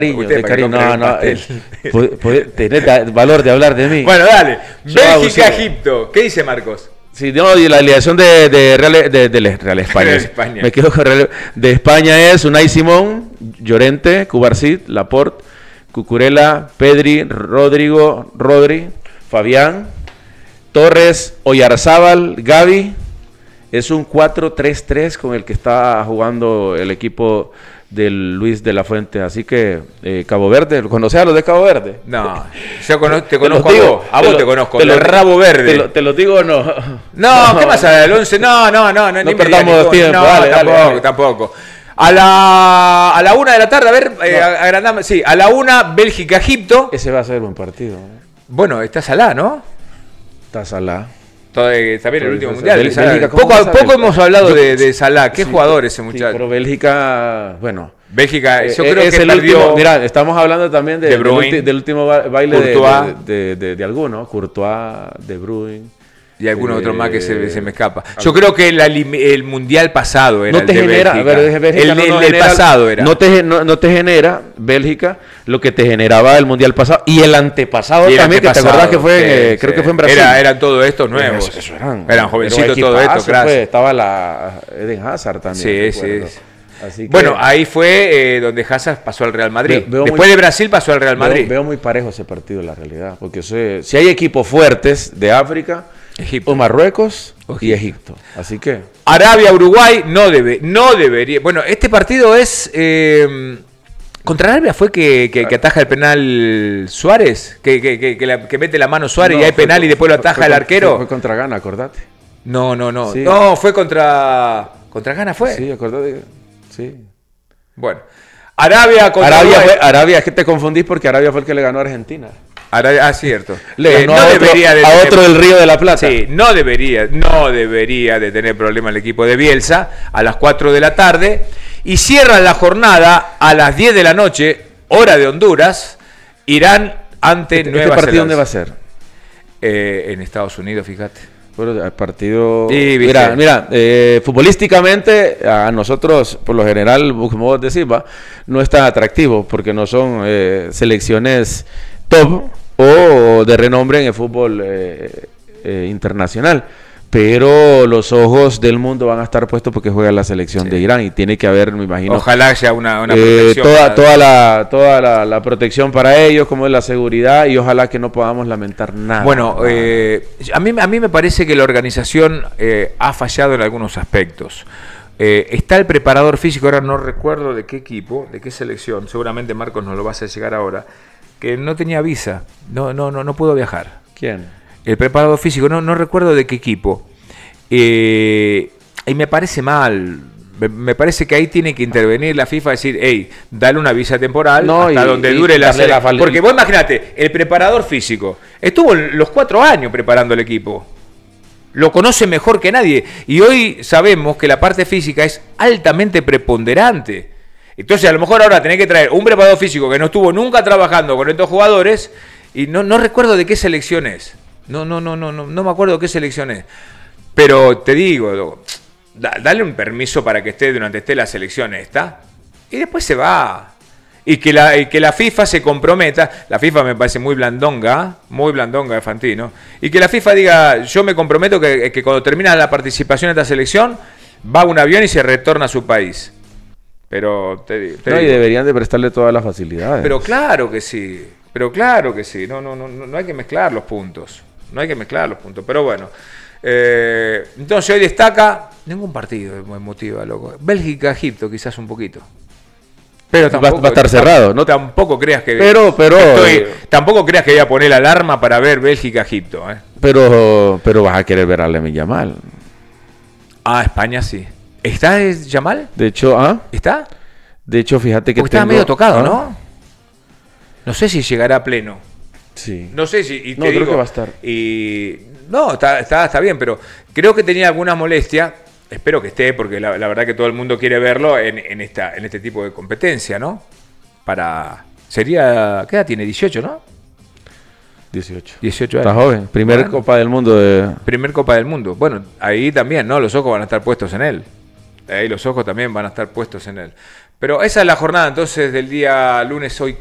de cariño. No, tenés valor de hablar de mí. Bueno, dale. Bélgica, Egipto. ¿Qué dice Marcos? Sí, no, y la alineación de Real España. España. Me quedo con de España es Unai Simón, Llorente, Cubarsí, Laporte, Cucurella, Pedri, Rodri, Fabián, Torres, Oyarzábal, Gavi. Es un 4-3-3 con el que está jugando el equipo del Luis de la Fuente. Así que Cabo Verde, ¿conoces a los de Cabo Verde? No, yo te conozco a vos. A vos te conozco, el rabo verde. ¿Te lo digo o no? No, ¿qué pasa? El 11, no perdamos tiempo. No, dale. Tampoco. A la 1 de la tarde, a ver, agrandame. Sí, a la 1, Bélgica-Egipto. Ese va a ser buen partido. Bueno, está Salah, ¿no? Está Salah. También el último mundial. Poco hemos hablado de Salah. ¿Qué jugador ese muchacho? Sí, pero Bélgica, bueno. Bélgica, yo creo es que el perdió. Último, mira, estamos hablando también del último baile de algunos, Courtois, De Bruyne. Y algunos otros más que se me escapa. Yo creo que el mundial pasado era no te genera, el pasado era. No te genera Bélgica lo que te generaba el mundial pasado y el antepasado también, que te acordás que fue, creo que fue en Brasil. Eran todos estos nuevos. Eran jovencitos todos estos, gracias. Estaba la Eden Hazard también. Sí. Así que, bueno, ahí fue donde Hazard pasó al Real Madrid. Después de Brasil pasó al Real Madrid. Veo muy parejo ese partido, la realidad. Porque si hay equipos fuertes de África, Egipto, o Marruecos y Egipto. Así que Arabia-Uruguay no debería. Bueno, este partido es contra Arabia fue que ataja el penal Suárez, que mete la mano Suárez y hay penal y después lo ataja el arquero. Fue contra Ghana, acordate. No. Sí. No, fue contra Ghana fue. Sí, acordate. Sí. Bueno, Arabia contra Arabia, es que te confundís porque Arabia fue el que le ganó a Argentina. Cierto. Le ganó a otro del Río de la Plata. Sí, no debería de tener problema el equipo de Bielsa a las 4 de la tarde y cierran la jornada a las 10 de la noche, hora de Honduras, Irán ante Nueva Zelanda. ¿Este partido dónde va a ser? En Estados Unidos, fíjate. Bueno, el partido... Sí, mira, futbolísticamente a nosotros, por lo general, como vos decís, no es tan atractivo porque no son selecciones top o de renombre en el fútbol internacional, pero los ojos del mundo van a estar puestos porque juega la selección de Irán y tiene que haber, me imagino, ojalá sea una protección toda la protección para ellos, como es la seguridad, y ojalá que no podamos lamentar nada. Bueno, a mí me parece que la organización ha fallado en algunos aspectos. Está el preparador físico, ahora no recuerdo de qué equipo, de qué selección, seguramente Marcos nos lo va a hacer llegar ahora, que no tenía visa, no pudo viajar. ¿Quién? El preparador físico, no recuerdo de qué equipo. Y me parece mal. Me parece que ahí tiene que intervenir la FIFA, decir, hey, dale una visa temporal hasta donde dure la selección. Porque vos imagínate, el preparador físico estuvo los 4 años preparando el equipo. Lo conoce mejor que nadie. Y hoy sabemos que la parte física es altamente preponderante. Entonces, a lo mejor ahora tenés que traer un preparador físico que no estuvo nunca trabajando con estos jugadores y no recuerdo de qué selección es. No me acuerdo de qué selección es. Pero te digo, dale un permiso para que esté la selección esta y después se va. Y que la FIFA se comprometa. La FIFA me parece muy blandonga de Fantino. Y que la FIFA diga, yo me comprometo que cuando termina la participación de esta selección va a un avión y se retorna a su país. Pero te digo, y deberían de prestarle todas las facilidades. Pero claro que sí. No hay que mezclar los puntos. Pero bueno. Entonces hoy destaca ningún partido emotiva, loco. Bélgica-Egipto quizás un poquito. Pero tampoco, va a estar cerrado, ¿no? Tampoco creas que tampoco creas que voy a poner la alarma para ver Bélgica-Egipto, ¿eh? Pero vas a querer ver a Lamine Yamal. España sí. ¿Está Yamal? De hecho, ¿Está? De hecho, fíjate que está medio tocado, ¿no? No sé si llegará a pleno. Sí. No sé si... Y creo que va a estar. Está bien, pero creo que tenía alguna molestia. Espero que esté, porque la verdad que todo el mundo quiere verlo en este tipo de competencia, ¿no? ¿Qué edad tiene? 18, ¿no? 18 años. Está joven. Primer Copa del Mundo. Primer Copa del Mundo. Bueno, ahí también, ¿no? Los ojos van a estar puestos en él. Ahí los ojos también van a estar puestos en él. Pero esa es la jornada entonces del día lunes hoy